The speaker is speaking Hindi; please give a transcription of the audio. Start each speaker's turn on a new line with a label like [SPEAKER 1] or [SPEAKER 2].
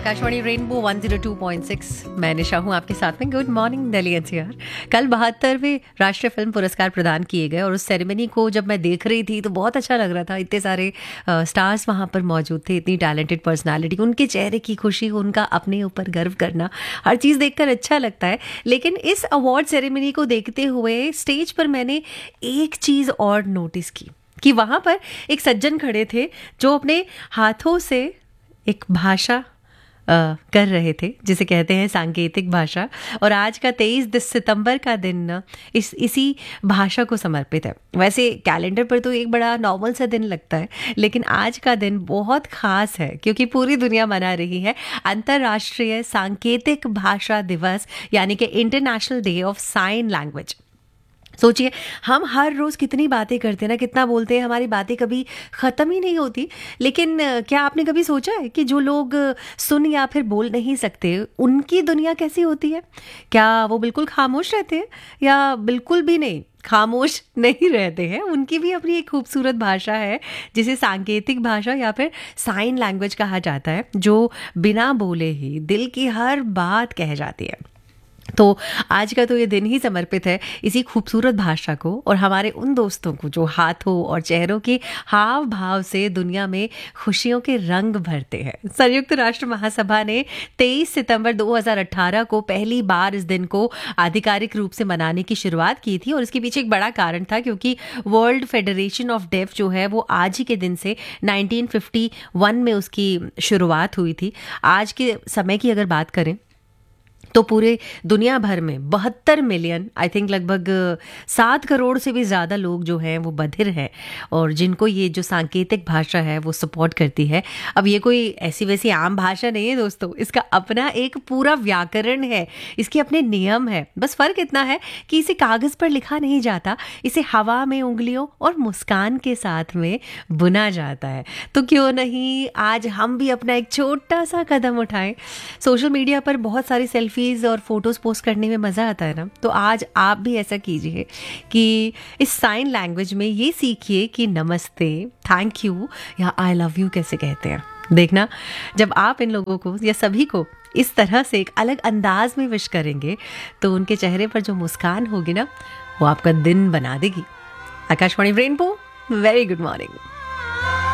[SPEAKER 1] आकाशवाणी रेनबो 102.6 मैं निशा हूँ आपके साथ में। Good morning Delhi NCR. कल 72वें राष्ट्रीय फिल्म पुरस्कार प्रदान किए गए और उस सेरेमनी को जब मैं देख रही थी तो बहुत अच्छा लग रहा था। इतने सारे स्टार्स वहाँ पर मौजूद थे, इतनी टैलेंटेड पर्सनालिटी, उनके चेहरे की खुशी, उनका अपने ऊपर गर्व करना, हर चीज़ देखकर अच्छा लगता है। लेकिन इस अवार्ड सेरेमनी को देखते हुए स्टेज पर मैंने एक चीज़ और नोटिस की कि वहाँ पर एक सज्जन खड़े थे जो अपने हाथों से एक भाषा कर रहे थे जिसे कहते हैं सांकेतिक भाषा। और आज का 23 सितंबर का दिन इसी भाषा को समर्पित है। वैसे कैलेंडर पर तो एक बड़ा नॉर्मल सा दिन लगता है, लेकिन आज का दिन बहुत खास है क्योंकि पूरी दुनिया मना रही है अंतर्राष्ट्रीय सांकेतिक भाषा दिवस, यानी कि international day of sine language. सोचिए, हम हर रोज़ कितनी बातें करते हैं ना, कितना बोलते हैं, हमारी बातें कभी ख़त्म ही नहीं होती। लेकिन क्या आपने कभी सोचा है कि जो लोग सुन या फिर बोल नहीं सकते, उनकी दुनिया कैसी होती है? क्या वो बिल्कुल खामोश रहते हैं या बिल्कुल भी नहीं खामोश नहीं रहते हैं? उनकी भी अपनी एक खूबसूरत भाषा है जिसे सांकेतिक भाषा या फिर साइन लैंग्वेज कहा जाता है, जो बिना बोले ही दिल की हर बात कह जाती है। तो आज का तो ये दिन ही समर्पित है इसी खूबसूरत भाषा को और हमारे उन दोस्तों को जो हाथों और चेहरों के हाव भाव से दुनिया में खुशियों के रंग भरते हैं। संयुक्त राष्ट्र महासभा ने 23 सितंबर 2018 को पहली बार इस दिन को आधिकारिक रूप से मनाने की शुरुआत की थी और इसके पीछे एक बड़ा कारण था क्योंकि वर्ल्ड फेडरेशन ऑफ डेफ जो है वो आज ही के दिन से 1951 में उसकी शुरुआत हुई थी। आज के समय की अगर बात करें तो पूरे दुनिया भर में 72 मिलियन, आई थिंक लगभग 7 करोड़ से भी ज़्यादा लोग जो हैं वो बधिर हैं और जिनको ये जो सांकेतिक भाषा है वो सपोर्ट करती है। अब ये कोई ऐसी वैसी आम भाषा नहीं है दोस्तों, इसका अपना एक पूरा व्याकरण है, इसके अपने नियम है। बस फ़र्क इतना है कि इसे कागज़ पर लिखा नहीं जाता, इसे हवा में उंगलियों और मुस्कान के साथ में बुना जाता है। तो क्यों नहीं आज हम भी अपना एक छोटा सा कदम उठाएं। सोशल मीडिया पर बहुत सारी सेल्फी और फोटोज पोस्ट करने में मज़ा आता है ना, तो आज आप भी ऐसा कीजिए कि इस साइन लैंग्वेज में ये सीखिए कि नमस्ते, थैंक यू या आई लव यू कैसे कहते हैं। देखना, जब आप इन लोगों को या सभी को इस तरह से एक अलग अंदाज में विश करेंगे तो उनके चेहरे पर जो मुस्कान होगी ना, वो आपका दिन बना देगी। Akashvani rainbow, very good morning.